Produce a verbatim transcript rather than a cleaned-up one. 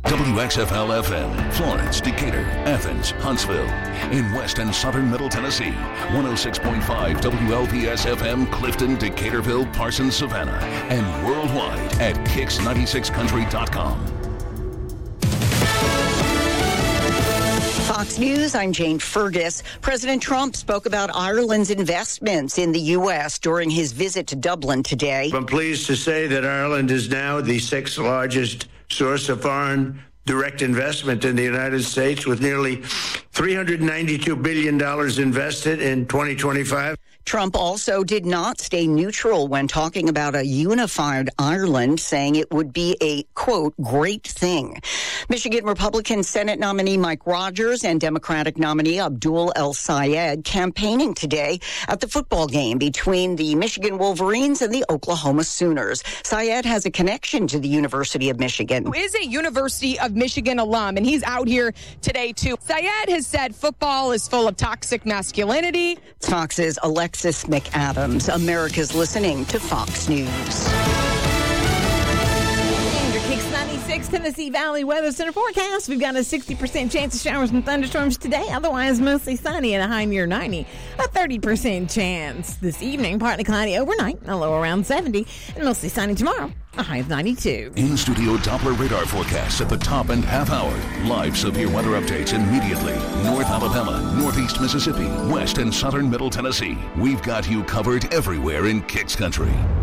W X F L F M, Florence, Decatur, Athens, Huntsville. In West and Southern Middle Tennessee, one oh six point five W L P S F M, Clifton, Decaturville, Parsons, Savannah. And worldwide at kicks ninety-six country dot com. Fox News, I'm Jane Fergus. President Trump spoke about Ireland's investments in the U S during his visit to Dublin today. I'm pleased to say that Ireland is now the sixth largest source of foreign direct investment in the United States, with nearly three hundred ninety-two billion dollars invested in twenty twenty-five. Trump also did not stay neutral when talking about a unified Ireland, saying it would be a, quote, great thing. Michigan Republican Senate nominee Mike Rogers and Democratic nominee Abdul El-Sayed campaigning today at the football game between the Michigan Wolverines and the Oklahoma Sooners. Sayed has a connection to the University of Michigan. Who is a University of Michigan alum, and he's out here today, too. Sayed has said football is full of toxic masculinity. Fox's Alexis McAdams. America's listening to Fox News. Kicks ninety-six Tennessee Valley Weather Center forecast. We've got a sixty percent chance of showers and thunderstorms today. Otherwise, mostly sunny and a high near ninety. A thirty percent chance this evening. Partly cloudy overnight. A low around seventy. And mostly sunny tomorrow. A high of ninety-two. In-studio Doppler radar forecasts at the top and half hour. Live severe weather updates immediately. North Alabama, Northeast Mississippi, West and Southern Middle Tennessee. We've got you covered everywhere in Kicks Country.